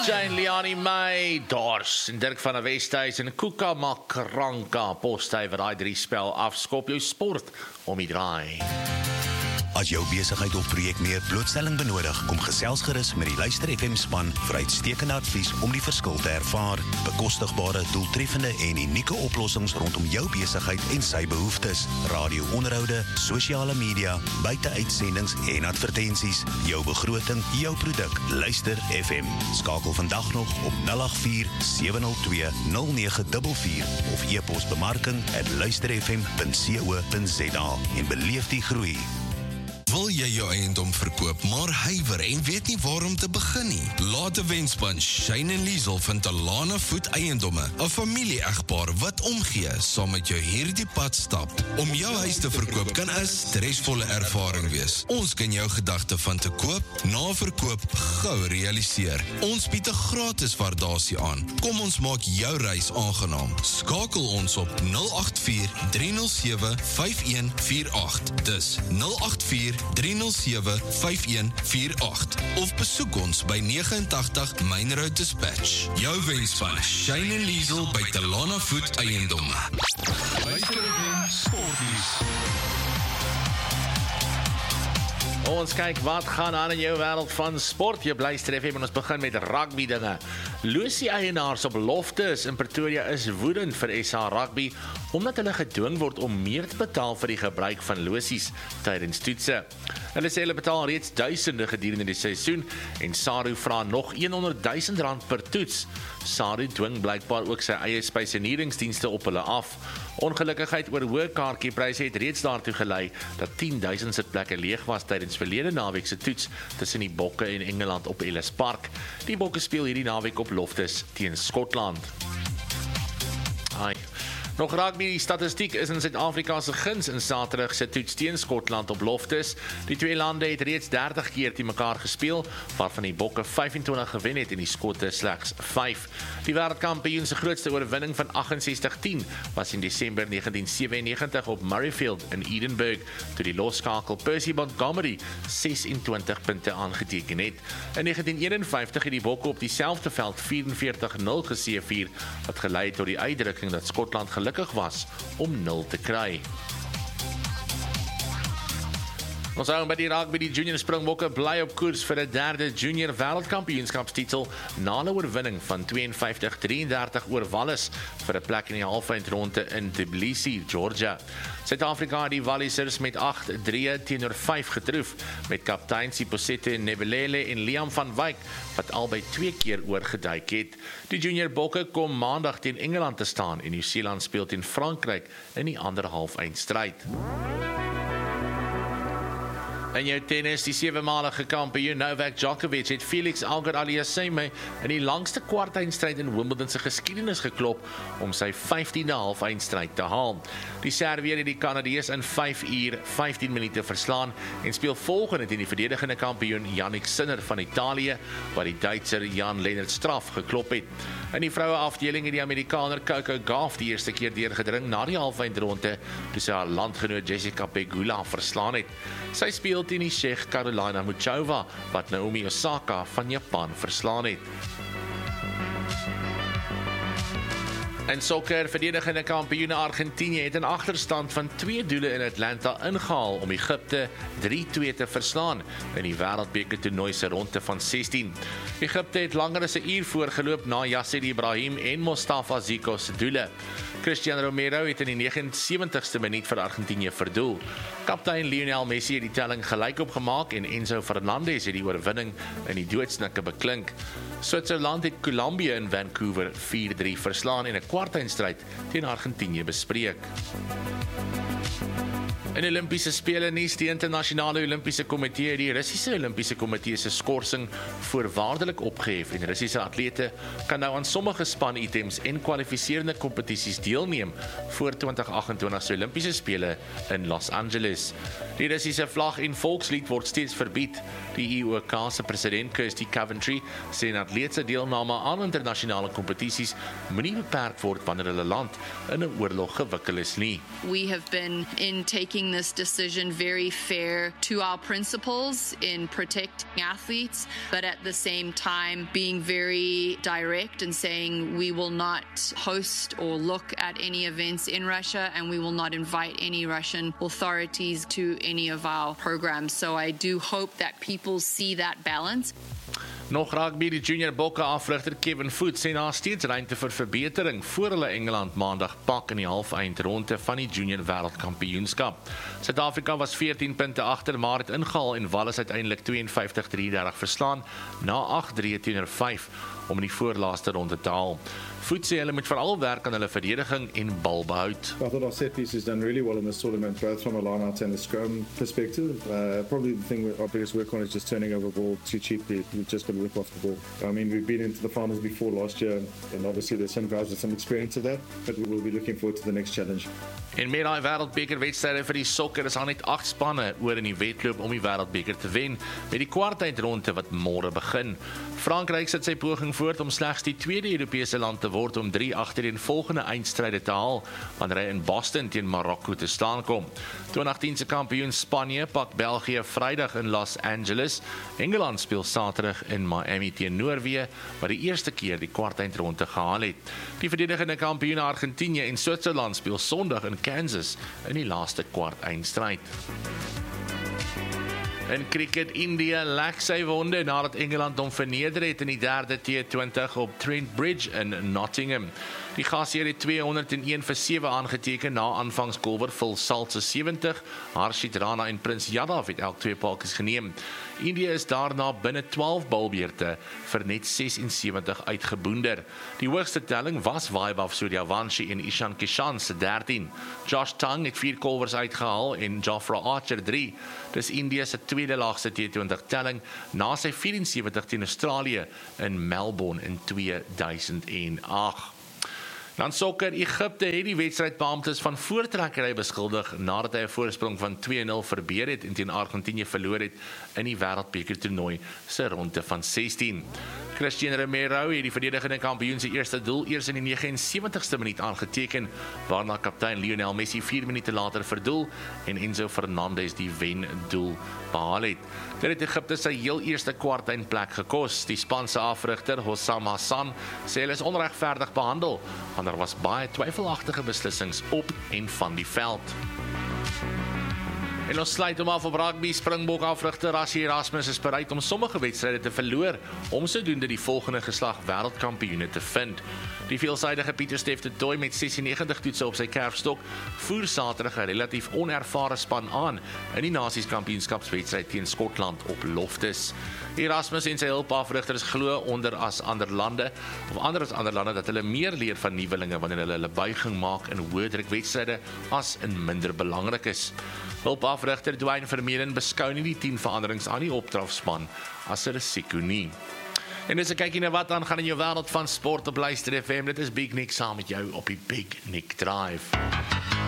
Jane Liani May, Dors en Dirk van der Westhuys en Kuka Makranka posty wat daai 3 spel afskop jou sport om die draai. As jou besigheid of projek meer blootstelling benodig, kom gesels gerus met die Luister FM span vir uitstekende advies om die verskil te ervaar. Bekostigbare, doeltreffende en unieke oplossings rondom jou besigheid en sy behoeftes. Radio-onderhoude, sosiale media, buiteuitsendings en advertensies. Jou begroting, jou produk. Luister FM. Skakel vandag nog op 084-702-0944 of e-pos bemarking@luisterfm.co.za en beleef die groei. Wil jy jou eiendom verkoop, maar huiwer en weet nie waar om te begin nie? Laat 'n wenspan Shane en Liesel van Talana Voet Eiendomme, 'n familie-egpaar wat omgee saam met jou hierdie pad stap. Om jou huis te verkoop kan 'n stresvolle ervaring wees. Ons kan jou gedagte van te koop, na verkoop gou realiseer. Ons bied 'n gratis waardasie aan. Kom ons maak jou reis aangenaam. Skakel ons op 084-307-5148. Dis 084-307-5148 of besoek ons by 89 Main Road Dispatch. Jou wenspan Shane en Liesel by Talana Voet Eiendomme. Ons kyk wat gaan aan in jou wêreld van sport. Jy blyster FM en ons begin met rugby dinge. Losie eienaars op Loftus in Pretoria is woedend vir SA Rugby omdat hulle gedwing word om meer te betaal vir die gebruik van losies tydens toetse. Hulle sê hulle betaal reeds duisende gedurende die seisoen en SARU vra nog R100,000 per toets. SARU dwing blykbaar ook sy eie spyseneringsdienste op hulle af. Ongelukkigheid oor hoë kaartjiepryse het reeds daartoe gelei dat 10,000 sitplekke leeg was tydens verlede naweek se toets tussen die Bokke en Engeland op Ellis Park. Die Bokke speel hierdie naweek op Loftus teen Skotland. Nog rugby, die statistiek is in Suid-Afrika se guns in Saterdag se toets teen Skotland op Loftus. Die twee lande het reeds 30 keer teen mekaar gespeel, waarvan die Bokke 25 gewen het en die Skotte slegs 5. Die wêreldkampioen se grootste oorwinning van 68-10 was in Desember 1997 op Murrayfield in Edinburgh, toe die losskakel Percy Montgomery 26 punte aangeteken het. In 1951 het die Bokke op dieselfde veld 44-0 geseëvier, wat gelei het tot die uitdrukking dat Skotland gelukkig was om 0 te kry. Ons hou by die rugby, die junior Springbokke bly op koers vir 'n derde junior wêreldkampioenskapstitel na 'n oorwinning van 52-33 oor Wallis vir 'n plek in die halfeindronde in Tbilisi, Georgia. Suid-Afrika het die Wallisers met 8-3 teenoor 5 getroof, met kaptein Siposette Nebelele en Liam van Wyk wat albei 2 keer oorgeduik het. Die junior Bokke kom maandag teen Engeland te staan en Nieu-Seeland speel teen Frankryk in die ander halfeindstryd. In jou tennis, die 7-malige kampioen Novak Djokovic het Felix Auger-Aliassime in die langste kwartfinalestryd in Wimbledon se geskiedenis geklop om sy 15de halfeindstryd te haal. Die Serbiër het die Kanadees in 5 uur 15 minute verslaan en speel volgende teen die verdedigende kampioen Jannik Sinner van Italië, wat die Duitser Jan-Lennard Straff geklop het. In die vroue afdeling het die Amerikaner Coco Gauff die eerste keer deurgedring na die halfeindronde, toe sy haar landgenoot Jessica Pegula verslaan het. Sy speel teen die Tsjech Karolina Muchova, wat Naomi Osaka van Japan verslaan het. In sokker, verdedigende kampioene Argentinië het 'n agterstand van 2 doele in Atlanta ingehaal om Egipte 3-2 te verslaan in die wêreldbeker toernooi se ronde van 16. Egipte het langer as 'n uur voorgeloop na Yasser Ibrahim en Mustafa Ziko se doele. Cristiano Romero het in die 79ste minuut vir Argentinië verdoel. Kaptein Lionel Messi het die telling gelyk opgemaak en Enzo Fernandez het die oorwinning in die doodsnikke beklink. Switserland het Colombia in Vancouver 4-3 verslaan en 'n kwartfinalestryd teen Argentinië bespreek. In Olympiese spele nuus, die internasionale Olympiese komitee, die Russiese Olympiese komitee se skorsing voorwaardelik opgehef en Russiese atlete kan nou aan sommige spanitems en kwalifiserende kompetisies deelneem voor 2028 se Olympiese spele in Los Angeles. Die Russiese vlag en volkslied word steeds verbied. Die IOK se president Kirsty Coventry sê 'n atleet se deelname aan internasionale kompetisies moenie beperk word wanneer hulle land in 'n oorlog gewikkel is nie. We have been in taking making this decision very fair to our principals in protecting athletes, but at the same time being very direct and saying we will not host or look at any events in Russia and we will not invite any Russian authorities to any of our programs. So I do hope that people see that balance. Nog rugby, die junior bokke afrigter Kevin Foot sê daar steeds ruimte vir verbetering voor hulle Engeland maandag pak in die halfeindronde van die junior wêreldkampioenskap. Suid-Afrika was 14 punte agter, maar het ingehaal en Wallis uiteindelik 52-33 verslaan na 8-3 teenoor 5 om in die voorlaaste ronde te haal. Foot sê hulle moet veral werk aan hulle verdediging en balbehoud. I thought our set piece has done really well in this tournament, both from a line-out and a scrum perspective. Probably the thing our biggest work on is just turning over ball too cheaply. We've just got to whip off the ball. I mean, we've been into the finals before last year, and obviously there's some guys with some experience of that, but we will be looking forward to the next challenge. En met die wêreldbekerwedstryde vir die sokker is daar net 8 spanne oor in die wedloop om die wêreldbeker te wen, met die kwartfinale wat môre begin. Frankryk sit sy poging voort om slegs die tweede Europese land te word om 3 agtereenvolgende eindstryde te haal, wanneer hy in Boston teen Marokko te staan kom. 2010 se kampioen Spanje pak België Vrydag in Los Angeles. Engeland speel Saterdag in Miami teen Noorwe, wat die eerste keer die kwartfinale gehaal het. Die verdedigende kampioene Argentinië en Switserland speel Sondag in Kansas in die laaste kwartfinale. In cricket, India lek sy wonde nadat Engeland hom verneder het in die derde T20 op Trent Bridge in Nottingham. Die gasheer het 201 vir 7 aangeteken na aanvangskolwer Phil Salt se 70, Harshit Rana en Prins Yadav het elk 2 paadjies geneem. India is daarna binne 12 balbeurte vir net 76 uitgeboender. Die hoogste telling was Vaibhav Suryavanshi en Ishan Kishan se 13. Josh Tongue het 4 kolwers uitgehaal en Jofra Archer 3. Dis India se tweede laagste T20 telling na sy 74 teen Australië in Melbourne in 2008. Dan sokker, Egipte het die wedstrydbeamptes van voortrekkery beskuldig nadat hy 'n voorsprong van 2-0 verbeur het en teen Argentinië verloor het in die wêreldbeker toernooi se ronde van 16. Cristian Romero het die verdedigende kampioen se eerste doel eers in die 79ste minuut aangeteken, waarna kaptein Lionel Messi 4 minute later verdoel en Enzo Fernandez die wendoel behaal het. Dit het Egipte sy heel eerste kwartfinale gekos. Die Spanse afrigter Hossam Hassan sê hulle is onregverdig behandel, want daar was baie twyfelagtige beslissings op en van die veld. En ons sluit hom af op rugby. Springbok afrigter Rassie Erasmus is bereid om sommige wedstryde te verloor om sodoende die volgende geslag wêreldkampioene te vind. Die veelsidige Pieter Stef de Tooy met 96 toetse op sy kerfstok voer Saterdag 'n relatief onervare span aan in die Nasieskampioenskapswedstryd teen Skotland op Loftus. Erasmus en sy hulpafrigters glo anders as ander lande dat hulle meer leer van nuwelinge wanneer hulle buiging maak in hoëdrukwedstryde as in minder belangrikes. Hulpafrigter Dwayne Vermeulen beskou nie die 10 veranderings aan die opdragspan as 'n risiko nie. En dis 'n kykie na wat aangaan in jou wêreld van sport op Luister FM. Dit is Big Nick saam met jou op die Big Nick Drive.